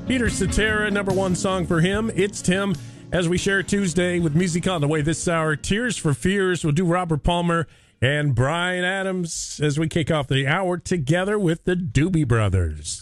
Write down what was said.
Peter Cetera, number one song for him. It's Tim. As we share Tuesday with music on the way this hour, Tears for Fears. We'll do Robert Palmer and Bryan Adams as we kick off the hour together with the Doobie Brothers.